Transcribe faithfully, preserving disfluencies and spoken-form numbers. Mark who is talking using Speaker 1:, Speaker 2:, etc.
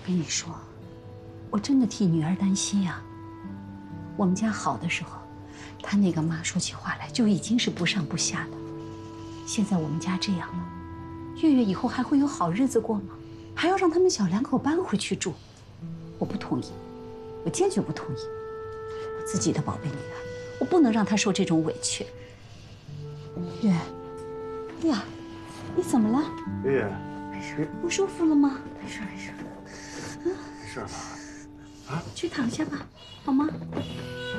Speaker 1: 跟你说，我真的替女儿担心呀。我们家好的时候，她那个妈说起话来就已经是不上不下的。现在我们家这样了，月月以后还会有好日子过吗？还要让他们小两口搬回去住，我不同意，我坚决不同意。我自己的宝贝女儿，我不能让她受这种委屈。月，哎呀，你怎么了？
Speaker 2: 月月，
Speaker 3: 没事，
Speaker 1: 不舒服了吗？
Speaker 3: 没事，没事。
Speaker 2: 没事吧？
Speaker 1: 去躺下吧，好吗？